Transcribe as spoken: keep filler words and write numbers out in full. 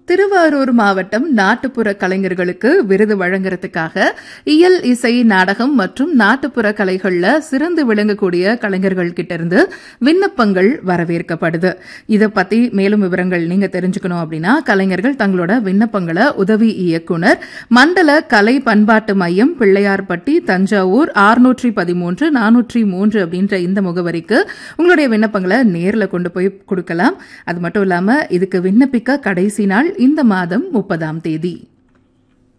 திருவாரூர் மாவட்டம் நாட்டுப்புற கலைஞர்களுக்கு விருது வழங்குறதுக்காக இயல் இசை நாடகம் மற்றும் நாட்டுப்புற கலைகள்ல சிறந்து விளங்கக்கூடிய கலைஞர்கள் கிட்ட இருந்து விண்ணப்பங்கள் வரவேற்கப்படுது. இதை பத்தி மேலும் விவரங்கள் நீங்க தெரிஞ்சுக்கணும் அப்படின்னா கலைஞர்கள் தங்களோட விண்ணப்பங்களை உதவி இயக்குனர் மண்டல கலை பண்பாட்டு மையம் பிள்ளையார்பட்டி தஞ்சாவூர் அறுநூற்று பதிமூன்று நானூற்று மூன்று அப்படின்ற இந்த முகவரிக்கு உங்களுடைய விண்ணப்பங்களை நேர்ல கொண்டு போய் கொடுக்கலாம். அது மட்டும் இல்லாம இதுக்கு விண்ணப்பிக்க கடைசி நாள் இந்த மாதம் முப்பதாம் தேதி.